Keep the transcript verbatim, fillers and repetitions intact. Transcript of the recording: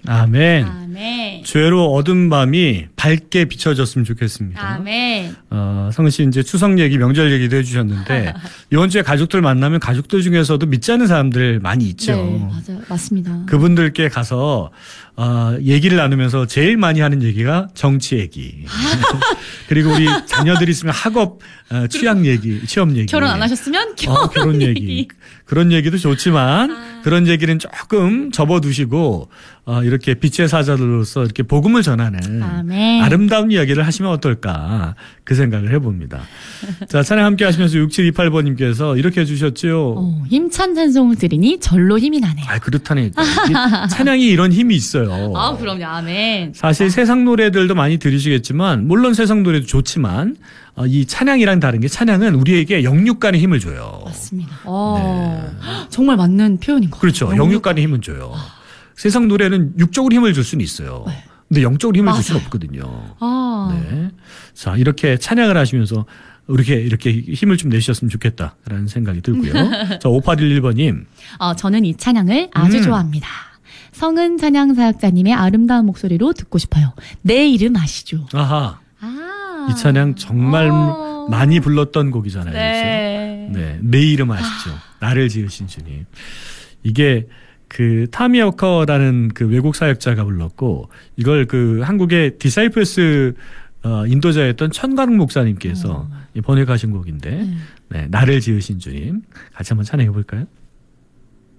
아멘. 아멘. 죄로 어두운 밤이 밝게 비춰졌으면 좋겠습니다. 아멘. 어, 성은 씨 이제 추석 얘기, 명절 얘기도 해주셨는데 이번 주에 가족들 만나면 가족들 중에서도 믿지 않는 사람들 많이 있죠. 네, 맞아요. 맞습니다. 그분들께 가서 어, 얘기를 나누면서 제일 많이 하는 얘기가 정치 얘기. 그리고 우리 자녀들이 있으면 학업, 어, 취향 얘기, 취업 얘기. 결혼 안 하셨으면 결혼, 어, 결혼 얘기. 얘기. 그런 얘기도 좋지만 아. 그런 얘기는 조금 접어두시고 어, 이렇게 빛의 사자들로서 이렇게 복음을 전하는 아멘. 아름다운 이야기를 하시면 어떨까 그 생각을 해봅니다. 자, 찬양 함께 하시면서 육칠이팔 번님께서 이렇게 해주셨죠. 어, 힘찬 찬송을 들으니 절로 힘이 나네요. 아, 그렇다니까. 찬양이 이런 힘이 있어요. 아, 그럼요. 아멘. 사실 아. 세상 노래들도 많이 들으시겠지만 물론 세상 노래도 좋지만 어, 이 찬양이랑 다른 게 찬양은 우리에게 영육간의 힘을 줘요. 맞습니다. 어, 네. 정말 맞는 표현인 것 같아요. 그렇죠. 영육간의 힘은 줘요. 세상 노래는 육적으로 힘을 줄 수는 있어요. 네. 근데 영적으로 힘을 맞아요. 줄 수는 없거든요. 아. 네. 자, 이렇게 찬양을 하시면서 이렇게 이렇게 힘을 좀 내주셨으면 좋겠다라는 생각이 들고요. 자, 오팔일일 번님. 어, 저는 이 찬양을 아주 음. 좋아합니다. 성은 찬양 사역자님의 아름다운 목소리로 듣고 싶어요. 내 이름 아시죠? 아하. 아. 이 찬양 정말 어. 많이 불렀던 곡이잖아요. 네. 그렇죠? 네. 내 이름 아시죠? 아. 나를 지으신 주님. 이게 그 타미 워커라는 그 외국 사역자가 불렀고 이걸 그 한국의 디사이플스 어, 인도자였던 천광 목사님께서 어. 번역하신 곡인데 네. 네, 나를 지으신 주님 같이 한번 찬양해 볼까요?